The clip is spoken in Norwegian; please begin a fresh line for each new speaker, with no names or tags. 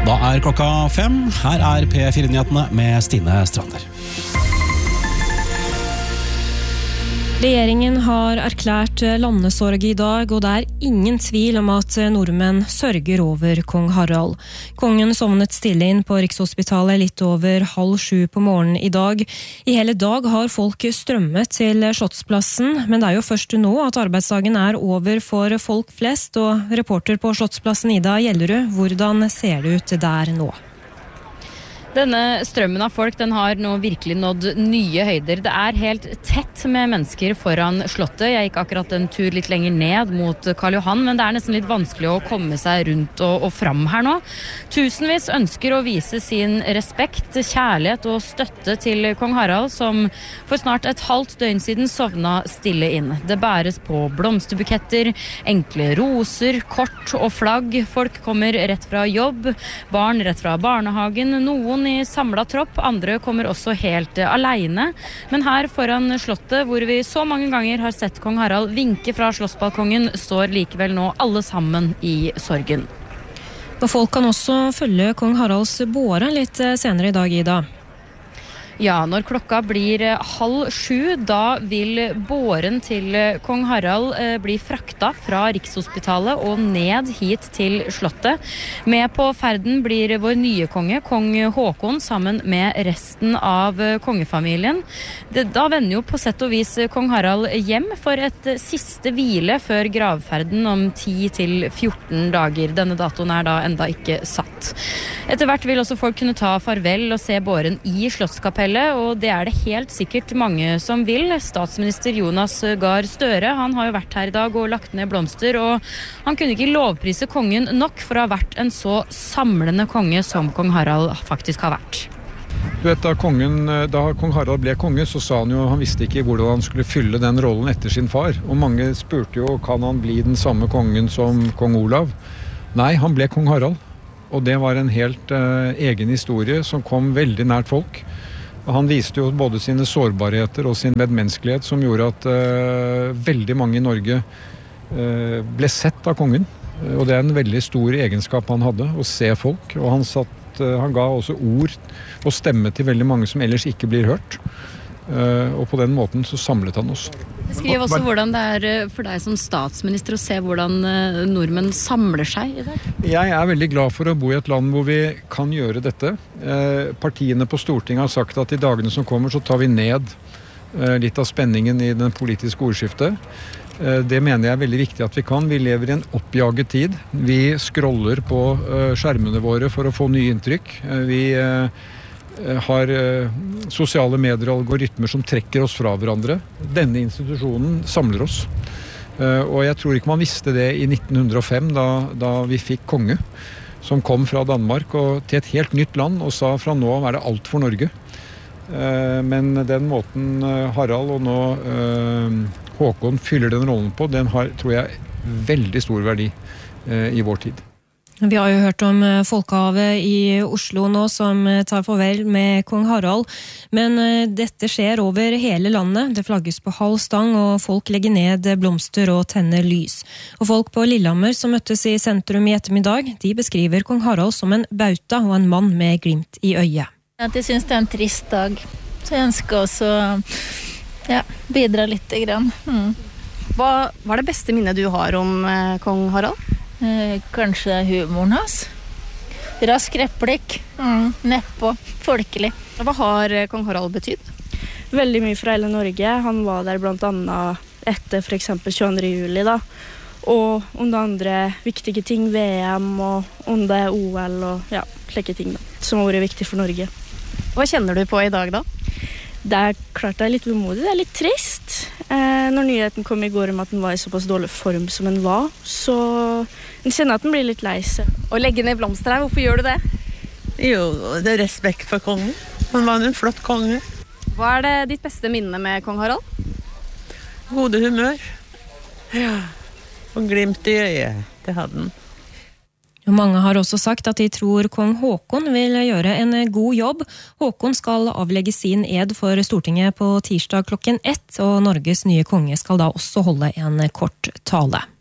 Da klokka 5. Her P4-nyhetene med Stine Strander.
Regjeringen har erklært landesorg I dag, og det ingen tvil om at nordmenn sørger over kong Harald. Kongen sovnet stille inn på Rikshospitalet litt over 6:30 på morgenen I dag. I hele dag har folk strømmet til Slottsplassen, men det jo først nå at arbeidsdagen over for folk flest, og reporter på Slottsplassen Ida Gjellerud, hvordan ser det ut der nå?
Denne strømmen av folk, den har nå virkelig nådd nye høyder. Det helt tett med mennesker foran slottet. Jeg gikk akkurat en tur litt lenger ned mot Karl Johan, men det nesten litt vanskelig å komme seg rundt og fram her nå. Tusenvis ønsker å vise sin respekt, kjærlighet og støtte til kong Harald, som for snart et halvt døgn siden sovna stille inn. Det bæres på blomsterbuketter, enkle roser, kort og flagg. Folk kommer rett fra jobb, barn rett fra barnehagen, noen I samlet tropp, andre kommer også helt alene. Men her foran slottet, hvor vi så mange ganger har sett kong Harald vinke fra slottsbalkongen, står likevel nå alle sammen I sorgen.
Og folk kan også følge kong Haralds båre litt senere I dag, Ida.
Ja, når klokka blir 6:30, da vil båren til kong Harald bli frakta fra Rikshospitalet og ned hit til slottet. Med på ferden blir vår nye konge, kong Håkon, sammen med resten av kongefamilien. Da vender jo på sett og vis kong Harald hjem for et siste hvile før gravferden om 10 til 14 dager. Denne datoen da enda ikke satt. Etter hvert vil også folk kunne ta farvel og se båren I Slottskapellet, og det det helt sikkert mange som vil. Statsminister Jonas Gahr Støre, han har jo vært her I dag og lagt ned blomster, og han kunne ikke lovprise kongen nok for å ha vært en så samlende konge som kong Harald faktisk har vært.
Du vet, da kong Harald ble konge, så sa han jo han visste ikke hvordan han skulle fylle den rollen etter sin far. Og mange spurte jo, kan han bli den samme kongen som kong Olav? Nei, han ble kong Harald. Og det var en helt egen historie som kom veldig nært folk. Han viste jo både sine sårbarheter og sin medmenneskelighet som gjorde at veldig mange I Norge ble sett av kongen. Og det en veldig stor egenskap han hadde, å se folk. Og han ga også ord og stemme til veldig mange som ellers ikke blir hørt. Og på den måten så samlet han oss.
Beskriv også hvordan det for deg som statsminister å se hvordan nordmenn samler seg I det.
Jeg veldig glad for å bo I et land hvor vi kan gjøre dette. Partiene på Stortinget har sagt at I dagene som kommer så tar vi ned litt av spenningen I den politiske ordskiftet. Det mener jeg veldig viktig at vi kan. Vi lever I en oppjaget tid. Vi scroller på skjermene våre for å få nye inntrykk. Vi har sosiale medier og algoritmer som trekker oss fra hverandre. Denne institusjonen samler oss. Og jeg tror ikke man visste det I 1905 da vi fikk konge, som kom fra Danmark og til et helt nytt land og sa fra nå det alt for Norge. Men den måten Harald og nå Håkon fyller den rollen på, den har, tror jeg, veldig stor verdi I vår tid.
Vi har jo hørt om Folkehavet I Oslo nå som tar farvel med kong Harald, men dette skjer over hele landet. Det flagges på halv stang, og folk legger ned blomster og tenner lys. Og folk på Lillehammer som møttes I sentrum I ettermiddag, de beskriver kong Harald som en bauta og en mann med glimt I øyet.
Jeg synes det en trist dag, så jeg ønsker også bidra litt grann.
Hva det beste minnet du har om kong Harald?
Kanskje humoren hans. Rask replikk, neppå, folkelig.
Hva har kong Harald betydd?
Veldig mye for hele Norge. Han var der blant annet etter for eksempel 22. juli da. Og om det andre viktige ting, VM og om det OL og slike ting da, som har vært viktig for Norge.
Hva kjenner du på I dag da?
Det klart det litt vemodig, det litt trist. Når nyheten kom I går om at den var I såpass dårlig form som den var, så jeg kjenner at den blir litt lei seg.
Å legge ned blomster her, hvorfor gjør du det?
Jo, det respekt for kongen. Han var en flott konge.
Hva det ditt beste minne med kong Harald?
Gode humør. Ja, og glimt I øyet, det hadde han.
Mange har også sagt at de tror kong Håkon vil gjøre en god jobb. Håkon skal avlegge sin ed for Stortinget på tirsdag klokken 1, og Norges nye konge skal da også holde en kort tale.